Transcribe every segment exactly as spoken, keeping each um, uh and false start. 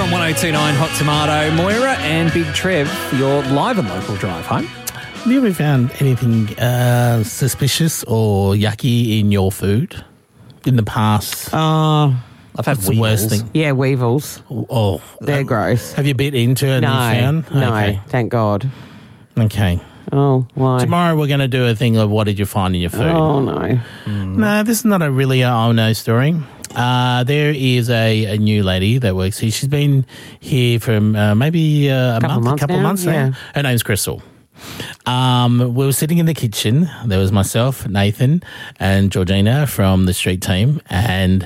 on one oh two point nine Hot Tomato. Moira and Big Trev, your live and local drive home. Have you ever found anything uh, suspicious or yucky in your food in the past? Oh, I've had What's the worst weevils. thing? yeah, weevils. Oh, They're uh, gross. Have you bit into it and No, you found? no, Okay. thank God. Okay. Oh, why? Tomorrow we're going to do a thing of what did you find in your food. Oh, no. No, this is not a really a oh no story. Uh, there is a, a new lady that works here. She's been here for uh, maybe uh, a Couple month, months a couple now, months yeah. now. Her name's Crystal. Um, we were sitting in the kitchen. There was myself, Nathan, and Georgina from the street team. And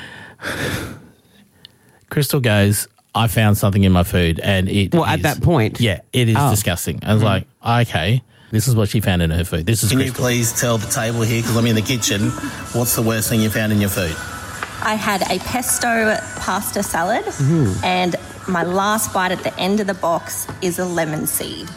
Crystal goes, I found something in my food. And it Well, at is- that point? Yeah, it is Oh. disgusting. I was like, okay, this is what she found in her food. This is Can you Crystal. please tell the table here, because I'm in the kitchen, what's the worst thing you found in your food? I had a pesto pasta salad, and my last bite at the end of the box is a lemon seed.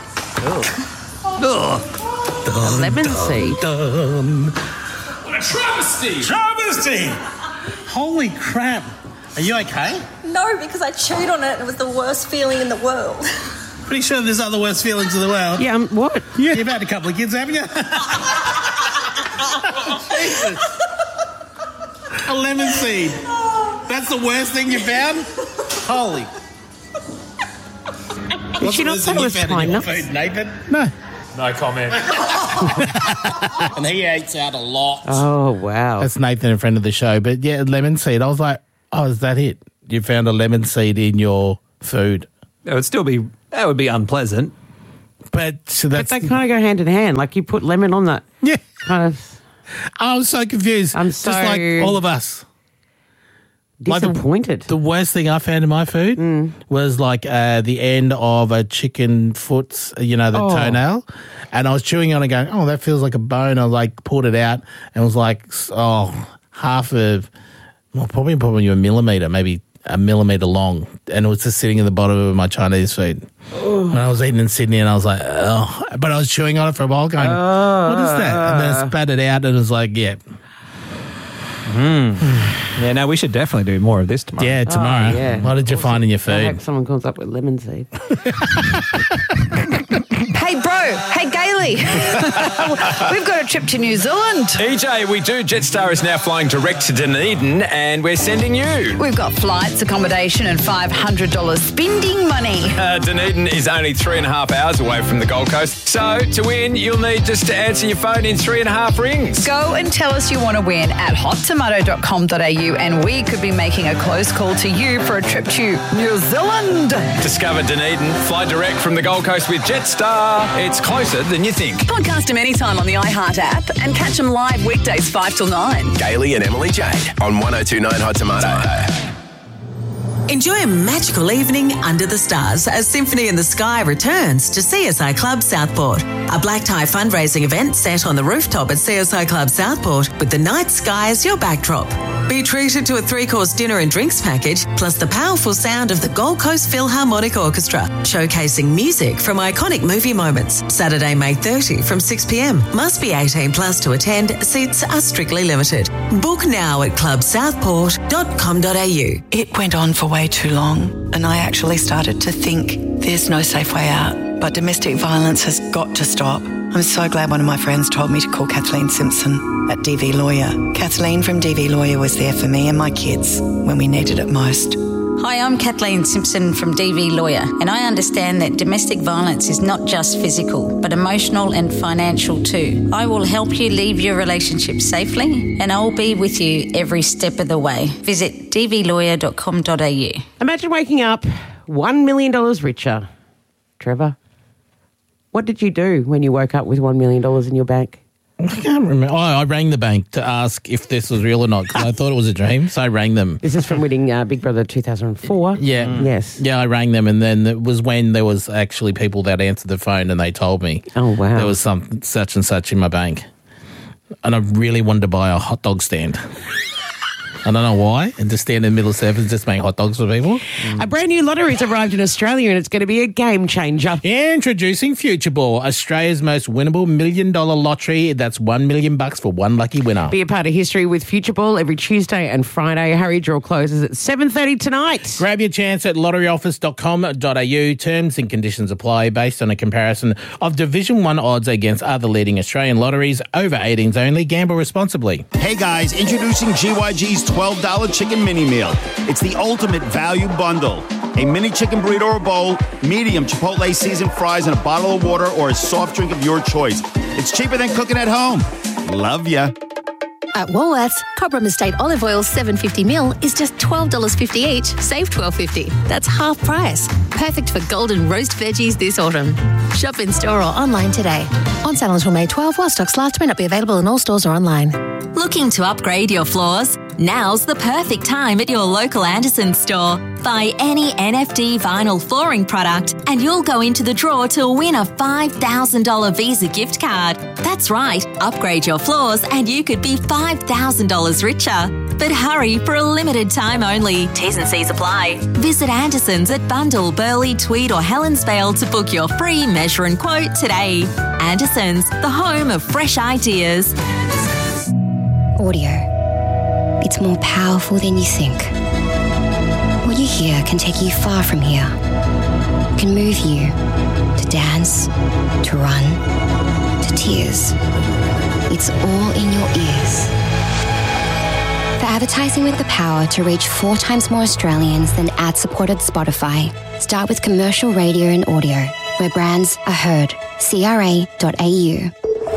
Lemon seed. Dum. What a travesty! Travesty! Holy crap. Are you okay? No, because I chewed on it and it was the worst feeling in the world. Pretty sure there's other worst feelings in the world. Yeah, um, what? Yeah. You've had a couple of kids, haven't you? Jesus. A lemon seed. That's the worst thing you found? Holy. Did she not say it was pine nuts? food, Nathan? No. No comment. And he eats out a lot. Oh, wow. That's Nathan, a friend of the show. But yeah, lemon seed. I was like, oh, is that it? You found a lemon seed in your food. That would still be, that would be unpleasant. But so But that's. they kind of go hand in hand. Like you put lemon on that yeah. kind of I was so confused. I'm Just so like all of us. Like the- disappointed. The worst thing I found in my food Mm. was like uh, the end of a chicken foot, you know, the Oh. toenail. And I was chewing on it going, oh, that feels like a bone. I was like, pulled it out and was like, oh, half of, well, probably, probably a millimetre, maybe a millimetre long. And it was just sitting in the bottom of my Chinese food. When I was eating in Sydney and I was like, oh, but I was chewing on it for a while going, what is that? And then I spat it out and it was like, yeah. Yeah, no, we should definitely do more of this tomorrow. Yeah, tomorrow. Oh, yeah. What did you find in your I food? hope someone comes up with lemon seed. Hey, bro. Hey, Gailey. We've got a trip to New Zealand. E J, we do. Jetstar is now flying direct to Dunedin, and we're sending you. We've got flights, accommodation, and five hundred dollars spending money. Uh, Dunedin is only three and a half hours away from the Gold Coast. So to win, you'll need just to answer your phone in three and a half rings. Go and tell us you want to win at hot tomato dot com dot a u, and we could be making a close call to you for a trip to New Zealand. Discover Dunedin. Fly direct from the Gold Coast with Jetstar. It's closer than you think. Podcast them anytime on the iHeart app and catch them live weekdays five till nine. Gailey and Emily Jade on one oh two point nine Hot Tomato. Enjoy a magical evening under the stars as Symphony in the Sky returns to C S I Club Southport. A black tie fundraising event set on the rooftop at C S I Club Southport with the night sky as your backdrop. Be treated to a three-course dinner and drinks package, plus the powerful sound of the Gold Coast Philharmonic Orchestra, showcasing music from iconic movie moments. Saturday, May thirtieth from six p.m. Must be eighteen plus to attend. Seats are strictly limited. Book now at club southport dot com dot a u. It went on for way too long, and I actually started to think there's no safe way out. But domestic violence has got to stop. I'm so glad one of my friends told me to call Kathleen Simpson at D V Lawyer. Kathleen from D V Lawyer was there for me and my kids when we needed it most. Hi, I'm Kathleen Simpson from D V Lawyer, and I understand that domestic violence is not just physical, but emotional and financial too. I will help you leave your relationship safely, and I'll be with you every step of the way. Visit d v lawyer dot com dot a u. Imagine waking up one million dollars richer. Trevor, what did you do when you woke up with one million dollars in your bank? I can't remember. Oh, I rang the bank to ask if this was real or not because I thought it was a dream. So I rang them. This is from winning uh, Big Brother two thousand four. Yeah. Yes. Yeah, I rang them, and then it was when there was actually people that answered the phone, and they told me. Oh, wow. There was some such and such in my bank, and I really wanted to buy a hot dog stand. I don't know why. And just stand in the middle of surfers, just make hot dogs for people. A brand new lottery's arrived in Australia and it's going to be a game changer. Introducing Future Ball, Australia's most winnable million dollar lottery. That's one million bucks for one lucky winner. Be a part of history with Future Ball every Tuesday and Friday. Hurry, draw closes at seven thirty tonight. Grab your chance at lottery office dot com dot a u. Terms and conditions apply based on a comparison of Division one odds against other leading Australian lotteries. Over eighteens only. Gamble responsibly. Hey guys, introducing G Y G's twelve dollar chicken mini meal. It's the ultimate value bundle. A mini chicken burrito or bowl, medium Chipotle seasoned fries, and a bottle of water or a soft drink of your choice. It's cheaper than cooking at home. Love ya. At Woolworths, Cobram Estate olive oil seven fifty mil is just twelve dollars fifty each. Save twelve fifty. That's half price. Perfect for golden roast veggies this autumn. Shop in store or online today. On sale until May twelfth while stocks last. May not be available in all stores or online. Looking to upgrade your floors? Now's the perfect time at your local Andersons store. Buy any N F D vinyl flooring product and you'll go into the draw to win a five thousand dollars Visa gift card. That's right, upgrade your floors and you could be five thousand dollars richer. But hurry, for a limited time only. T's and C's apply. Visit Andersons at Bundle, Burleigh, Tweed or Helensvale to book your free measure and quote today. Andersons, the home of fresh ideas. Audio. It's more powerful than you think. What you hear can take you far from here. It can move you to dance, to run, to tears. It's all in your ears. For advertising with the power to reach four times more Australians than ad-supported Spotify, start with commercial radio and audio, where brands are heard. C R A dot A U.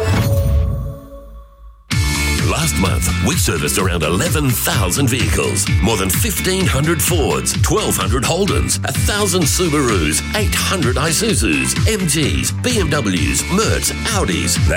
Last month, we serviced around eleven thousand vehicles, more than fifteen hundred Fords, twelve hundred Holdens, one thousand Subarus, eight hundred Isuzus, M Gs, B M Ws, Mercs, Audis.